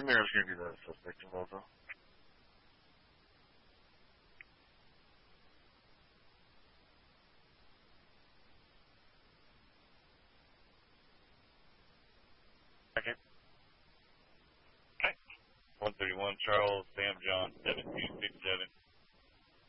Mayor's going to be the suspect involved, though. Second. Okay. 131 Charles, Sam John, 7267.